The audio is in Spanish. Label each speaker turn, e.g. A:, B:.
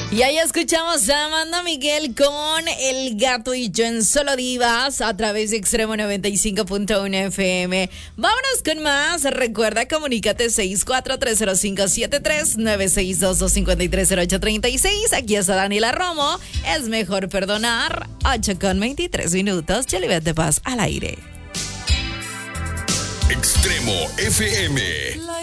A: Y ahí escuchamos a Amanda Miguel con El Gato y yo en Solo Divas a través de Extremo 95.1 FM. Vámonos con más. Recuerda, comunícate 6430573 962-2530836. Aquí está Daniela Romo. Es mejor perdonar. 8:23. Chelivet de Paz al aire.
B: Extremo FM.